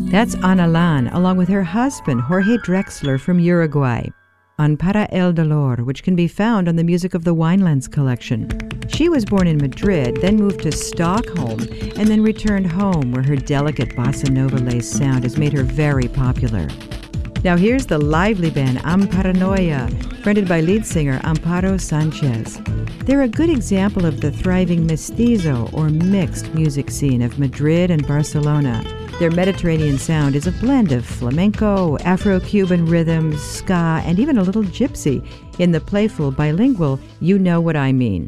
That's Ana Lan, along with her husband, Jorge Drexler from Uruguay, on Para el Dolor, which can be found on the Music of the Winelands collection. She was born in Madrid, then moved to Stockholm, and then returned home, where her delicate bossa nova lace sound has made her very popular. Now here's the lively band Amparanoia, fronted by lead singer Amparo Sanchez. They're a good example of the thriving mestizo, or mixed music scene of Madrid and Barcelona. Their Mediterranean sound is a blend of flamenco, Afro-Cuban rhythms, ska, and even a little gypsy in the playful, bilingual You Know What I Mean.